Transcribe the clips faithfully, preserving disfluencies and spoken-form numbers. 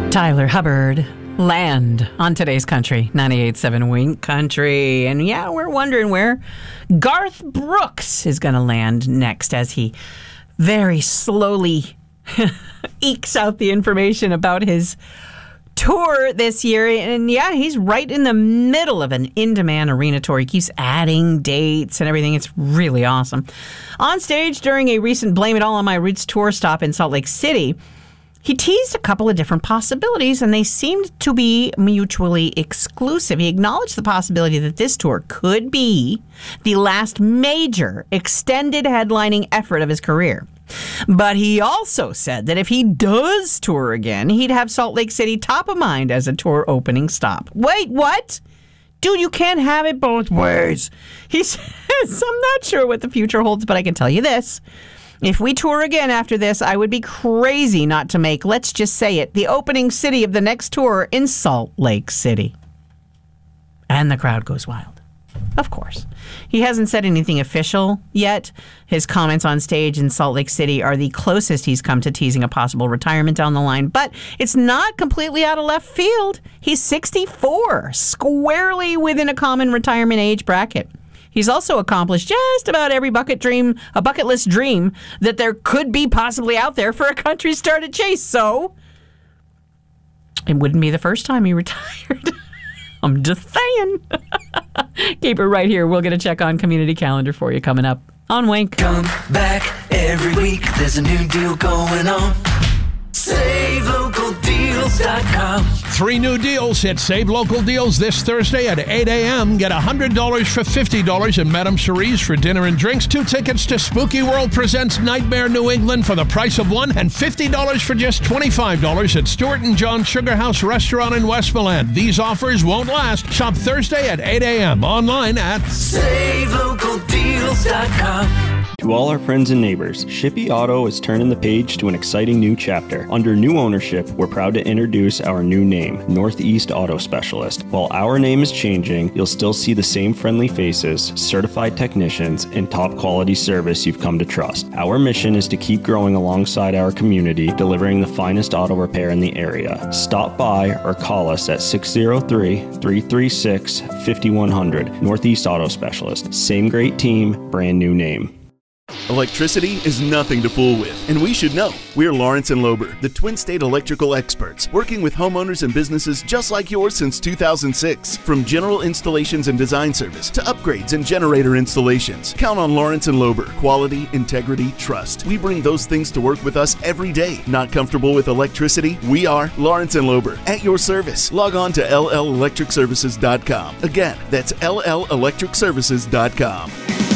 Tyler Hubbard, Land on today's Country, ninety-eight point seven Wink Country. And yeah, we're wondering where Garth Brooks is going to land next as he very slowly ekes out the information about his tour this year. And yeah, he's right in the middle of an in-demand arena tour. He keeps adding dates and everything. It's really awesome. On stage during a recent Blame It All on My Roots tour stop in Salt Lake City, he teased a couple of different possibilities, and they seemed to be mutually exclusive. He acknowledged the possibility that this tour could be the last major extended headlining effort of his career. But he also said that if he does tour again, he'd have Salt Lake City top of mind as a tour opening stop. Wait, what? Dude, you can't have it both ways. He says, I'm not sure what the future holds, but I can tell you this. If we tour again after this, I would be crazy not to make, let's just say it, the opening city of the next tour in Salt Lake City. And the crowd goes wild. Of course. He hasn't said anything official yet. His comments on stage in Salt Lake City are the closest he's come to teasing a possible retirement down the line. But it's not completely out of left field. He's sixty-four, squarely within a common retirement age bracket. He's also accomplished just about every bucket dream, a bucket list dream that there could be possibly out there for a country star to chase. So it wouldn't be the first time he retired. I'm just saying. Keep it right here. We'll get a check on community calendar for you coming up on Wink. Come back every week. There's a new deal going on. Save Local Deals dot com. Three new deals hit Save Local Deals this Thursday at eight a.m. Get one hundred dollars for fifty dollars in Madame Cherie's for dinner and drinks. Two tickets to Spooky World Presents Nightmare New England for the price of one. And fifty dollars for just twenty-five dollars at Stuart and John Sugar House Restaurant in Westmoreland. These offers won't last. Shop Thursday at eight a.m. Online at Save Local Deals dot com. To all our friends and neighbors, Shippey Auto is turning the page to an exciting new chapter. Under new ownership, we're proud to introduce our new name, Northeast Auto Specialist. While our name is changing, you'll still see the same friendly faces, certified technicians, and top quality service you've come to trust. Our mission is to keep growing alongside our community, delivering the finest auto repair in the area. Stop by or call us at six oh three, three three six, five one zero zero. Northeast Auto Specialist. Same great team, brand new name. Electricity is nothing to fool with, and we should know. We're Lawrence and Lober, the Twin State electrical experts, working with homeowners and businesses just like yours since two thousand six. From general installations and design service to upgrades and generator installations, count on Lawrence and Lober. Quality, integrity, trust. We bring those things to work with us every day. Not comfortable with electricity? We are Lawrence and Lober, at your service. Log on to L L electric services dot com. Again, that's L L electric services dot com.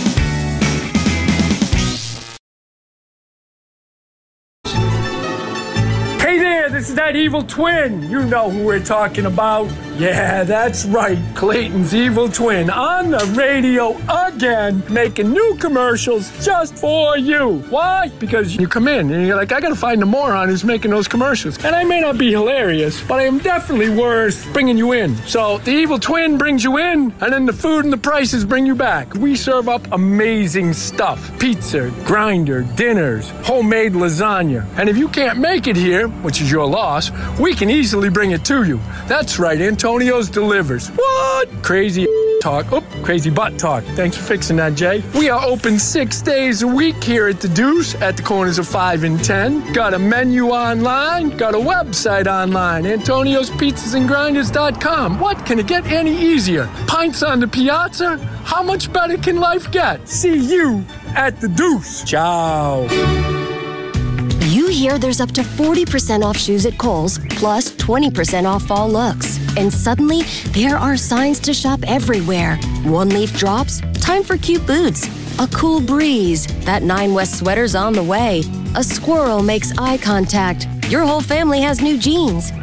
This is that evil twin. You know who we're talking about. Yeah, that's right. Clayton's evil twin on the radio again, making new commercials just for you. Why? Because you come in and you're like, I gotta find the moron who's making those commercials. And I may not be hilarious, but I am definitely worth bringing you in. So the evil twin brings you in, and then the food and the prices bring you back. We serve up amazing stuff. Pizza, grinder, dinners, homemade lasagna. And if you can't make it here, which is your loss, we can easily bring it to you. That's right, Antonio's delivers. What? Crazy talk. Oh, crazy butt talk. Thanks for fixing that, Jay. We are open six days a week here at the Deuce at the corners of five and ten. Got a menu online, got a website online, Antonios Pizzas and Grinders dot com. What can it get any easier? Pints on the piazza? How much better can life get? See you at the Deuce. Ciao. You hear there's up to forty percent off shoes at Kohl's, plus twenty percent off fall looks. And suddenly, there are signs to shop everywhere. One leaf drops, time for cute boots. A cool breeze, that Nine West sweater's on the way. A squirrel makes eye contact. Your whole family has new jeans.